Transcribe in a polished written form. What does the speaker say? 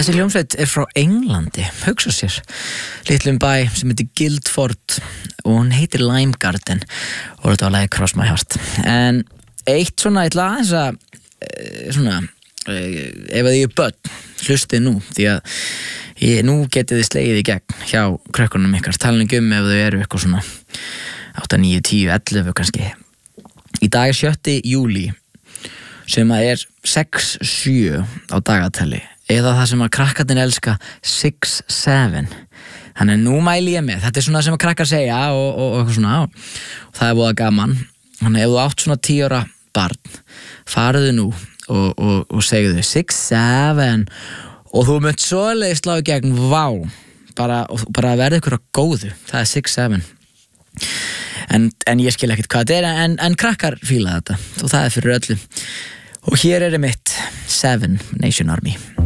Þessi hljómsveit frá Englandi, hugsa sér, litlum bæ sem heitir Guildford og hún heitir Lime Garden og þetta var lagið Cross My Heart. En eitt svona, ég ætla aðeins að, ef að ég er börn, hlustið nú, því að nú getið þið slegið í gegn hjá krökkunum ykkar, talningum ef þau eru eitthvað svona 8, 9, 10, 11 kannski. Í dag er 7. júlí sem að er 6-7 á dagatali. Eða það sem að krakkarnir elska 6-7. Þannig nú mæli ég með. Þetta er svona sem að krakkar segja og eitthvað svona. Og það er voða gaman. Þannig ef þú átt svona 10 ára barn, farðu nú og segðu 6-7 og þú munt svoleiðis slá í gegn, vá. Bara verði ykkur á góðu. Það er 6-7. En ég skil ekkert hvað þetta er, en krakkar fíla þetta. Og það er fyrir öllum. Og hér er mitt 7 Nation Army.